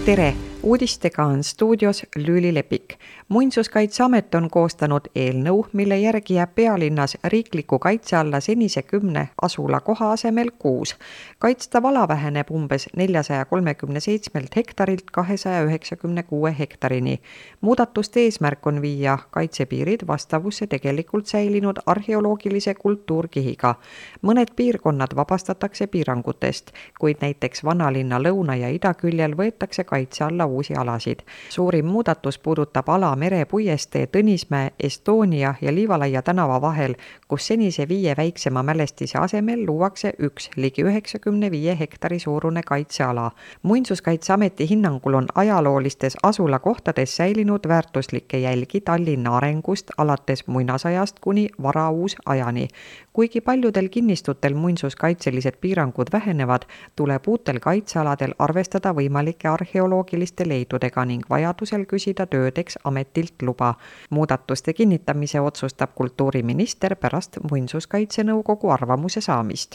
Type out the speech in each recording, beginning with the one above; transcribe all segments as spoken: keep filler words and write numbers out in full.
Tere! Uudistega on stuudios Lüüli Lepik. Muinsuskaitseamet on koostanud eelnõu, mille järgi jääb pealinnas riikliku kaitse alla senise kümne asula koha asemel kuus. Kaitstav ala väheneb umbes neljasada kolmekümne seitse hektarilt kahesaja üheksakümne kuue hektarini. Muudatuste eesmärk on viia kaitsepiirid vastavusse tegelikult säilinud arheoloogilise kultuurkihiga. Mõned piirkonnad vabastatakse piirangutest, kuid näiteks vanalinna lõuna- ja idaküljel võetakse kaitse alla uusi alasid. Suurim muudatus puudutab ala merepuiestee Tõnismäe, Estonia ja Liivalaia tänava vahel, kus senise viie väiksema mälestise asemel luuakse üks ligi üheksakümne viie hektari suurune kaitseala. Muinsuskaitseameti hinnangul on ajaloolistes asulakohtades säilinud väärtuslikke jälgi Tallinna arengust alates muinasajast kuni varauus ajani. Kuigi paljudel kinnistutel muinsuskaitselised piirangud vähenevad, tuleb uutel kaitsealadel arvestada võimalike arheoloogiliste leidudega ning vajadusel küsida töödeks ametilt luba. Muudatuste kinnitamise otsustab kultuuriminister pärast Muinsuskaitsenõukogu arvamuse saamist.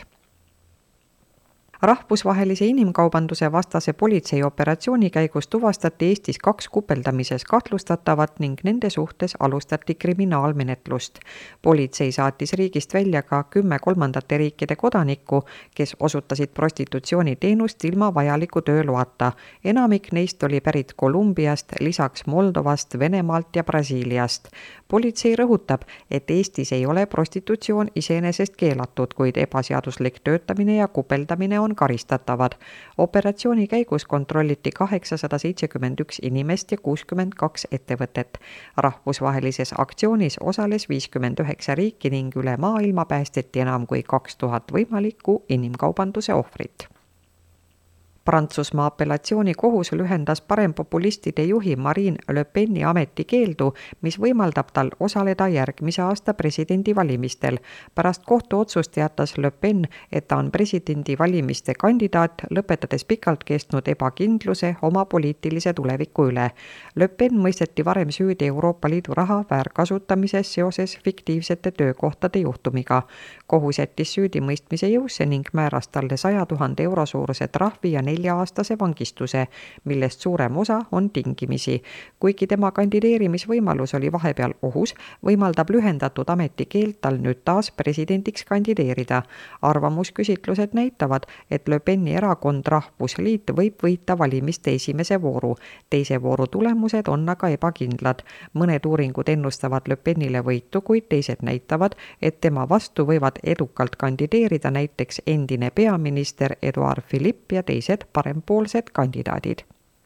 Rahvusvahelise inimkaubanduse vastase politseioperatsiooni käigus tuvastati Eestis kaks kupeldamises kahtlustatavat ning nende suhtes alustati kriminaalmenetlust. Politsei saatis riigist välja ka kümme kolmandate riikide kodanikku, kes osutasid prostitutsiooniteenust ilma vajaliku tööloata. Enamik neist oli pärit Kolumbiast, lisaks Moldovast, Venemaalt ja Brasiiliast. Politsei rõhutab, et Eestis ei ole prostitutsioon iseenesest keelatud, kuid ebaseaduslik töötamine ja kupeldamine on karistatavad. Operatsiooni käigus kontrolliti kaheksasada seitsekümmend üks inimest ja kuuskümmend kaks ettevõtet. Rahvusvahelises aktsioonis osales viiskümmend üheksa riiki ning üle maailma päästeti enam kui kaks tuhat võimalikku inimkaubanduse ohvrit. Prantsusmaa apellatsioonikohus lühendas parempopulistide juhi Marine Le Peni ametikeeldu, mis võimaldab tal osaleda järgmise aasta presidendivalimistel. Pärast kohtuotsust teatas Le Pen, et ta on presidendivalimiste kandidaat, lõpetades pikalt kestnud ebakindluse oma poliitilise tuleviku üle. Le Pen mõisteti varem süüdi Euroopa Liidu raha väärkasutamises seoses fiktiivsete töökohtade juhtumiga. Kohus jättis süüdi mõistmise jõusse ning määras talle saja tuhande euro suuruse trahvi ja nelja-aastase vangistuse, millest suurem osa on tingimisi. Kuigi tema kandideerimisvõimalus oli vahepeal ohus, võimaldab lühendatud ametikeeld tal nüüd taas presidendiks kandideerida. Arvamusküsitlused näitavad, et Le Peni erakond Rahvusliit võib võita valimiste esimese vooru. Teise vooru tulemused on aga ebakindlad. Mõned uuringud ennustavad Le Penile võitu, kuid teised näitavad, et tema vastu võivad edukalt kandideerida näiteks endine peaminister Edouard Philippe ja teised parempoolsed kandidaadid.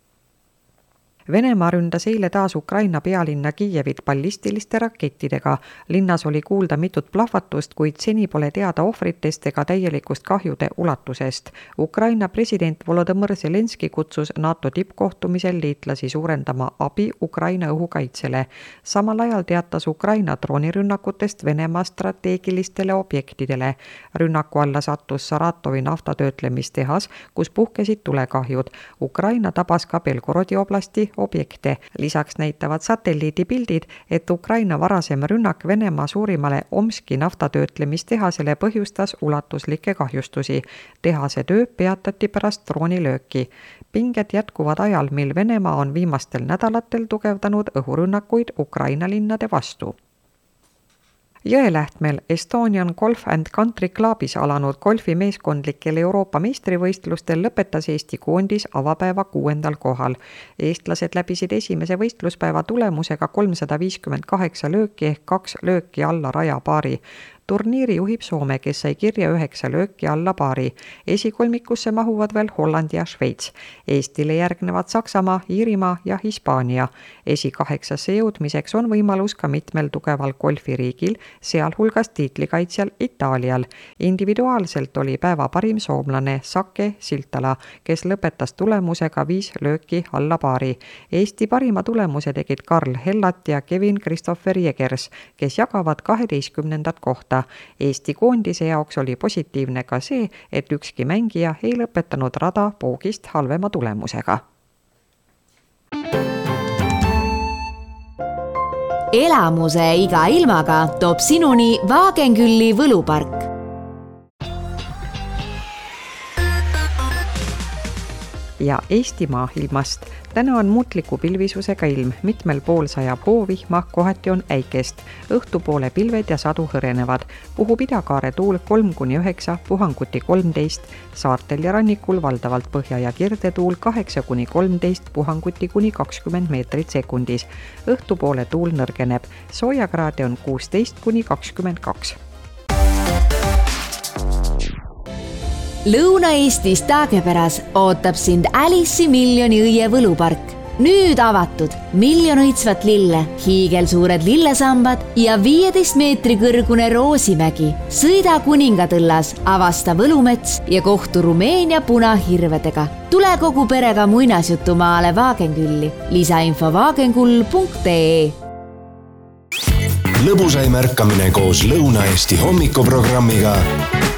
Venemaa ründas eile taas Ukraina pealinna Kiievit ballistiliste rakettidega. Linnas oli kuulda mitut plahvatust, kuid seni pole teada ohvritest ega täielikust kahjude ulatusest. Ukraina president Volodõmõr Zelenski kutsus NATO tippkohtumisel liitlasi suurendama abi Ukraina õhukaitsele. Samal ajal teatas Ukraina droonirünnakutest Venemaa strateegilistele objektidele. Rünnaku alla sattus Saratovi naftatöötlemistehas, kus puhkesid tulekahjud. Ukraina tabas ka Belgorodi oblasti objekte. Lisaks näitavad satelliidipildid, et Ukraina varasem rünnak Venemaa suurimale Omski naftatöötlemistehasele põhjustas ulatuslikke kahjustusi. Tehase töö peatati pärast droonilööki. Pinged jätkuvad ajal, mil Venemaa on viimastel nädalatel tugevdanud õhurünnakuid Ukraina linnade vastu. Jõelähtmel Estonian Golf and Country Clubis alanud golfi meeskondlikel Euroopa meistrivõistlustel lõpetas Eesti koondis avapäeva kuuendal kohal. Eestlased läbisid esimese võistluspäeva tulemusega kolmsada viiskümmend kaheksa lööki ehk kaks lööki alla rajapaari. Turniiri juhib Soome, kes sai kirja üheksa lööki alla paari. Esikolmikusse mahuvad veel Holland ja Šveits. Eestile järgnevad Saksamaa, Iirimaa ja Hispaania. Esi kaheksasse jõudmiseks on võimalus ka mitmel tugeval golfiriigil, sealhulgas tiitlikaitsjal Itaalial. Individuaalselt oli päeva parim soomlane Sake Siltala, kes lõpetas tulemusega viis lööki alla paari. Eesti parima tulemuse tegid Karl Hellat ja Kevin Christopher Jegers, kes jagavad kaheteistkümnendat kohta. Eesti koondise jaoks oli positiivne ka see, et ükski mängija ei lõpetanud rada poogist halvema tulemusega. Elamuse iga ilmaga toob sinuni Vaagenkülli võlupark. ja Eestimaa ilmast. Täna on muutliku pilvisusega ilm, mitmel pool sajab hoovihma, kohati on äikest. Õhtupoole pilved ja sadu hõrenevad. Puhub idakaare tuul kolm kuni üheksa, puhanguti kolmteist, saartel ja rannikul valdavalt põhja- ja kirdetuul kaheksa kuni kolmteist, puhanguti kuni kakskümmend meetrit sekundis. Õhtupoole tuul nõrgeneb, soojakraade on kuusteist kuni kakskümmend kaks. Lõuna-Eestis Taagepäras ootab sind Alice'i miljoni õie võlupark. Nüüd avatud miljon õitsvat lille, hiigelsuured lillesambad ja viieteist meetri kõrgune Roosimägi. Sõida Kuningatõllas, avasta võlumets ja kohtu Rumeenia punahirvedega. Tule kogu perega muinasjutumaale Vaagenkülli. Lisainfo vaagenkull punkt ee. Lõbusaim ärkamine koos Lõuna-Eesti hommikuprogrammiga